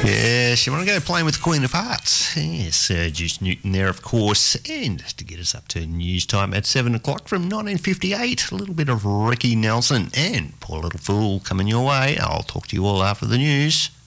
Yes, you want to go playing with the Queen of Hearts. Yes, Juice Newton there, of course. And to get us up to news time at 7 o'clock from 1958, a little bit of Ricky Nelson and Poor Little Fool coming your way. I'll talk to you all after the news.